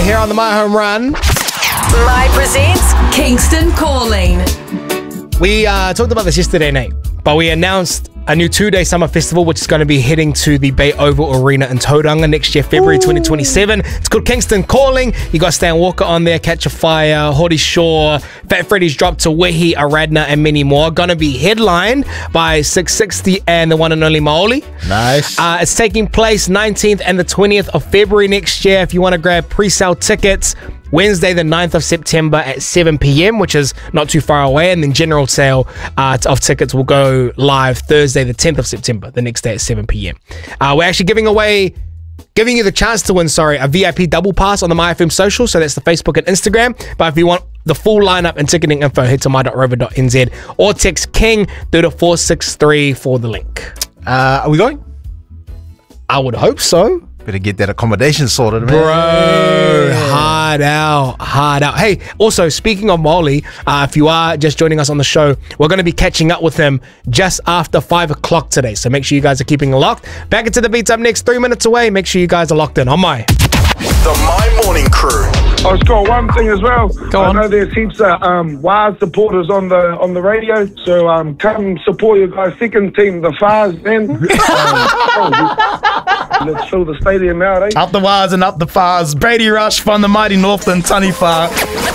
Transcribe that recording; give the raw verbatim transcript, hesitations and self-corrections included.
here on the My Home Run. My presents Kingston Calling. We uh, talked about this yesterday, Nate, but we announced a new two-day summer festival which is going to be heading to the Bay Oval Arena in Tauranga next year, February twenty twenty-seven. It's called Kingston Calling. You got Stan Walker on there, Catch a Fire, Hori Shaw, Fat Freddy's Drop to Wehi, Aradna, and many more. Going to be headlined by six sixty and the one and only Maoli. Nice. Uh, it's taking place nineteenth and the twentieth of February next year. If you want to grab pre-sale tickets, Wednesday the ninth of September at seven p.m, which is not too far away, and then general sale uh, of tickets will go live Thursday the tenth of September, the next day at seven p.m. Uh, we're actually giving away, giving you the chance to win, sorry, a V I P double pass on the My F M social, so that's the Facebook and Instagram. But if you want the full lineup and ticketing info, head to my dot rover dot n z or text King through to four six three for the link. Uh, are we going? I would hope so. Better get that accommodation sorted, man. Bro, hard out, hard out. Hey, also, speaking of Molly, uh, if you are just joining us on the show, we're going to be catching up with him just after five o'clock today. So make sure you guys are keeping it locked. Back into the beats up next, three minutes away. Make sure you guys are locked in on my... The My Morning Crew. I was got one thing as well. Go on. I know there's heaps of um, W A S supporters on the on the radio, so um, come support your guys' second team, the F A S, then. um, oh, let's fill the stadium out, eh? Up the Wires and up the Fars. Brady Rush from the mighty Northland Taniwha.